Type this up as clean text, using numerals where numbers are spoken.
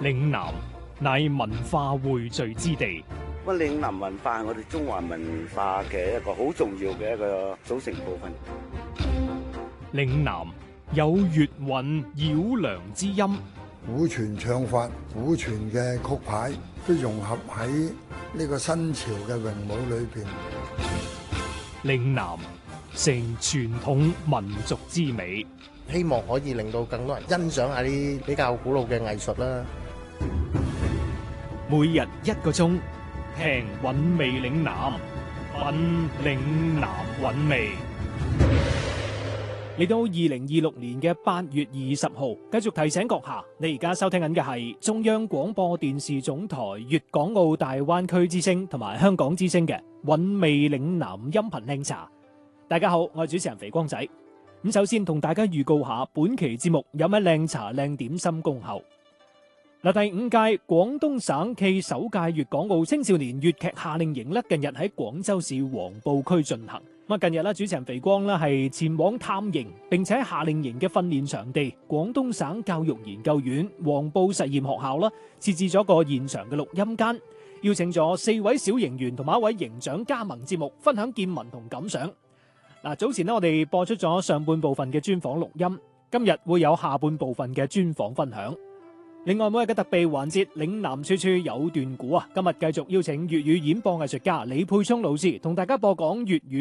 嶺南乃文化匯聚之地。 咁嶺南文化係我哋中華文化嘅一個好重要嘅一個組成部分。 嶺南有粵韻繞梁之音， 古傳唱法、古傳嘅曲牌都融合喺呢個新潮嘅詠舞裏邊。 嶺南成傳統民族之美， 希望可以令到更多人欣賞下啲比較古老嘅藝術啦。 每日1個鐘，聽韻味嶺南，品嶺南韻味。嚟到2026年嘅8月20號，繼續提醒閣下，你而家收聽緊嘅係中央廣播電視總台粵港澳大灣區之聲同埋香港之聲嘅韻味嶺南音頻靚茶。大家好，我係主持人肥光仔。咁首先同大家預告下本期節目有咩靚茶靚點心恭候。第5屆廣東省暨首屆粵港澳青少年粵劇夏令營近日喺廣州市黃埔區進行。近日主持人肥光係前往探營，並且喺夏令營嘅訓練場地廣東省教育研究院黃埔實驗學校設置咗個現場嘅錄音間，邀請咗4位小營員同埋1位營長加盟節目，分享見聞同感想。早前我哋播出咗上半部分嘅專訪錄音，今日會有下半部分嘅專訪分享。另外每日嘅特備環節嶺南處處有段古今日繼續邀請粵語演播藝術家李沛聰老師同大家播講粵語